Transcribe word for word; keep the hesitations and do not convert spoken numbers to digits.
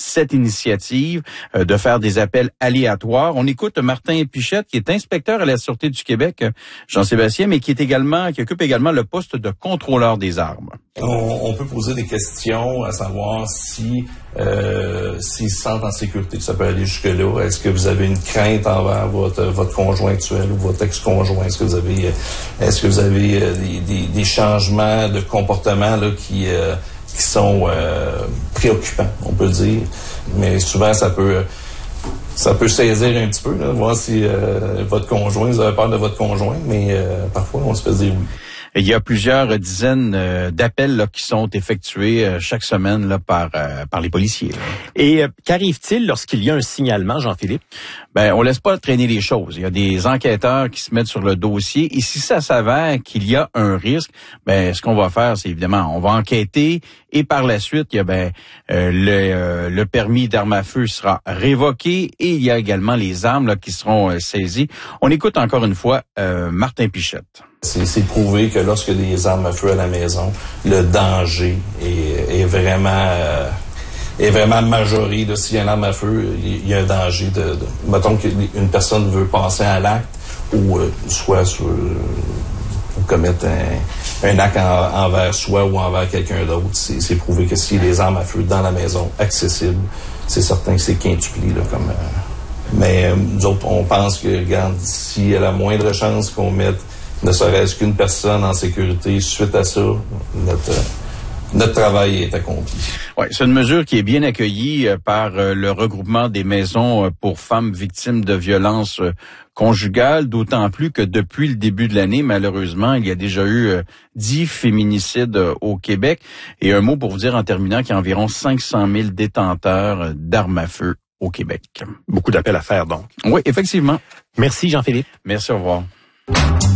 cette initiative euh, de faire des appels aléatoires. On écoute Martin Pichette, qui est inspecteur à la Sûreté du Québec, Jean-Sébastien, mais qui est également, qui occupe également le poste de contrôleur des armes. On, on peut poser des questions à savoir si euh, s'ils se sentent en sécurité. Ça peut aller jusque-là. Est-ce que vous avez une crainte envers votre votre conjoint actuel ou votre ex-conjoint? Est-ce que vous avez est-ce que vous avez euh, des, des, des changements de comportement là qui euh, qui sont euh, préoccupants, on peut dire. Mais souvent ça peut ça peut saisir un petit peu, là, voir si euh, votre conjoint, vous avez peur de votre conjoint, mais euh, parfois on se fait dire oui. Il y a plusieurs dizaines euh, d'appels là, qui sont effectués euh, chaque semaine là, par euh, par les policiers. Là. Et euh, qu'arrive-t-il lorsqu'il y a un signalement, Jean-Philippe? Ben, on laisse pas traîner les choses. Il y a des enquêteurs qui se mettent sur le dossier. Et si ça s'avère qu'il y a un risque, ben, ce qu'on va faire, c'est évidemment, on va enquêter. Et par la suite, il y a ben euh, le, euh, le permis d'arme à feu sera révoqué. Et il y a également les armes là, qui seront euh, saisies. On écoute encore une fois euh, Martin Pichette. C'est, c'est prouvé que lorsque il y a des armes à feu à la maison, le danger est, est vraiment euh, est vraiment majoré. Là, s'il y a une arme à feu, il y a un danger de, de mettons qu'une personne veut passer à l'acte ou euh, soit sur pour commettre un, un acte en, envers soi ou envers quelqu'un d'autre. C'est, c'est prouvé que s'il y a des armes à feu dans la maison accessibles, c'est certain que c'est quintuplé là, comme euh, mais euh, nous autres, on pense que regarde, s'il y a la moindre chance qu'on mette ne serait-ce qu'une personne en sécurité, suite à ça, notre, notre travail est accompli. Oui, c'est une mesure qui est bien accueillie par le regroupement des maisons pour femmes victimes de violences conjugales, d'autant plus que depuis le début de l'année, malheureusement, il y a déjà eu dix féminicides au Québec. Et un mot pour vous dire en terminant qu'il y a environ cinq cent mille détenteurs d'armes à feu au Québec. Beaucoup d'appels à faire, donc. Oui, effectivement. Merci, Jean-Philippe. Merci, au revoir.